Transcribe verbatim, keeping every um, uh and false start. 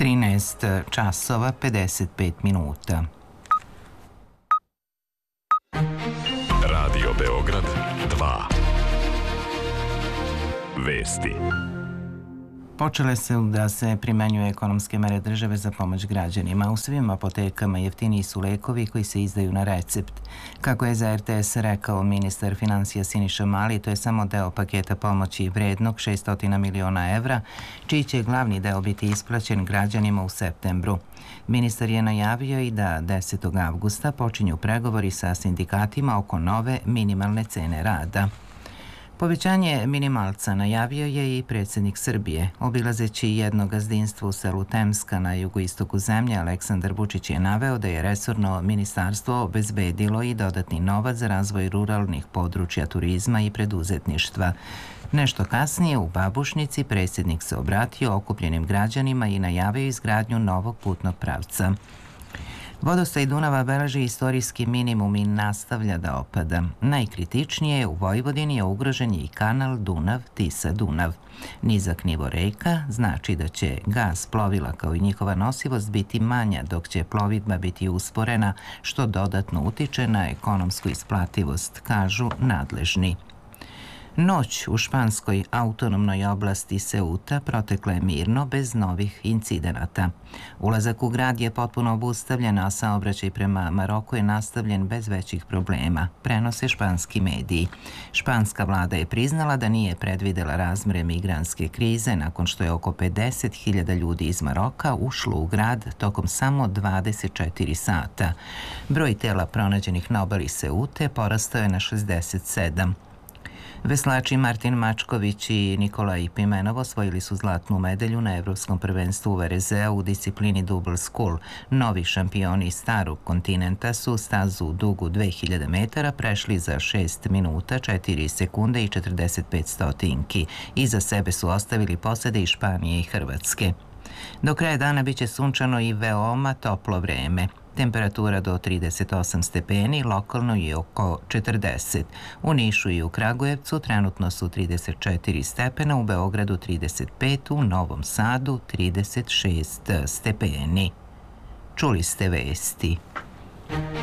trinaest časova pedeset pet minuta. Radio Beograd dva. Vesti. Počele su da se primenjuju ekonomske mere države za pomoć građanima. U svim apotekama jeftiniji su lekovi koji se izdaju na recept. Kako je za er te es rekao ministar finansija Siniša Mali, to je samo deo paketa pomoći vrednog šesto miliona evra, čiji će glavni deo biti isplaćen građanima u septembru. Ministar je najavio i da desetog avgusta počinju pregovori sa sindikatima oko nove minimalne cene rada. Povećanje minimalca najavio je i predsjednik Srbije. Obilazeći jedno gazdinstvo u selu Temska na jugoistoku zemlje, Aleksandar Vučić je naveo da je resorno ministarstvo obezbedilo i dodatni novac za razvoj ruralnih područja turizma i preduzetništva. Nešto kasnije u Babušnici predsjednik se obratio okupljenim građanima i najavio izgradnju novog putnog pravca. Vodostaj Dunava beleži istorijski minimum i nastavlja da opada. Najkritičnije u Vojvodini je ugrožen i kanal Dunav-Tisa-Dunav. Nizak nivo reka znači da će gas plovila kao i njihova nosivost biti manja, dok će plovidba biti usporena, što dodatno utiče na ekonomsku isplativost, kažu nadležni. Noć u španskoj autonomnoj oblasti Ceuta protekla je mirno, bez novih incidenata. Ulazak u grad je potpuno obustavljen, a saobraćaj prema Maroku je nastavljen bez većih problema, prenose španski mediji. Španska vlada je priznala da nije predvidela razmere migrantske krize nakon što je oko pedeset hiljada ljudi iz Maroka ušlo u grad tokom samo dvadeset četiri sata. Broj tela pronađenih na obali Ceute porastao je na šezdeset sedam. Veslači Martin Mačković i Nikolaj Pimenov osvojili su zlatnu medalju na Evropskom prvenstvu u er ez u u disciplini Double Scull. Novi šampioni starog kontinenta su stazu dugu dve hiljade metara prešli za šest minuta, četiri sekunde i četrdeset pet stotinki. Iza sebe su ostavili posede iz Španije i Hrvatske. Do kraja dana biće sunčano i veoma toplo vreme. Temperatura do trideset osam stepeni, lokalno je oko četrdeset. U Nišu i u Kragujevcu trenutno su trideset četiri stepena, u Beogradu trideset pet, u Novom Sadu trideset šest stepeni. Čuli ste vesti.